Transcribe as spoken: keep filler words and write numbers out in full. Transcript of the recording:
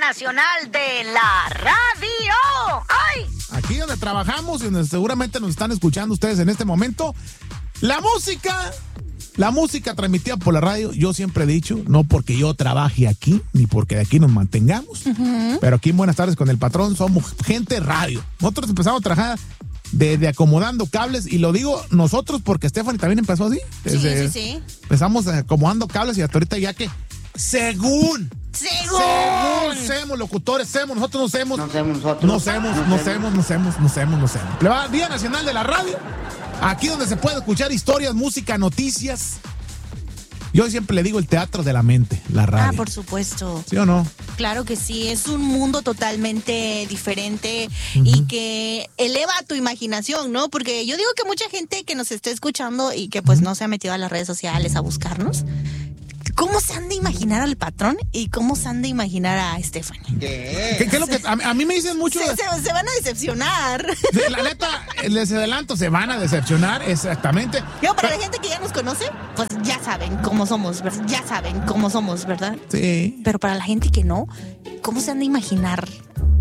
Nacional de la Radio. ¡Ay! Aquí donde trabajamos y donde seguramente nos están escuchando ustedes en este momento. La música, la música transmitida por la radio, yo siempre he dicho, no porque yo trabaje aquí, ni porque de aquí nos mantengamos, uh-huh. pero aquí en Buenas Tardes con el Patrón somos gente radio. Nosotros empezamos a trabajar desde acomodando cables, y lo digo nosotros porque Stephanie también empezó así. Desde, sí, sí, sí. Empezamos acomodando cables y hasta ahorita ya que, según... Según. Según semos locutores, semos, nosotros no semos. No semos nosotros. No semos, no semos, no semos, no semos, no semos. Le va Día Nacional de la Radio. Aquí donde se puede escuchar historias, música, noticias. Yo siempre le digo el teatro de la mente, la radio. Ah, por supuesto. ¿Sí o no? Claro que sí, es un mundo totalmente diferente uh-huh. y que eleva tu imaginación, ¿no? Porque yo digo que mucha gente que nos esté escuchando y que pues uh-huh. no se ha metido a las redes sociales a buscarnos, ¿cómo se han de imaginar al Patrón y cómo se han de imaginar a Stephanie? ¿Qué, ¿Qué es lo que a, a mí me dicen mucho? Se, se, se van a decepcionar. La neta, les adelanto, se van a decepcionar, exactamente. Yo, para Pero, la gente que ya nos conoce, pues ya saben cómo somos, ¿verdad? Ya saben cómo somos, ¿verdad? Sí. Pero para la gente que no, ¿cómo se han de imaginar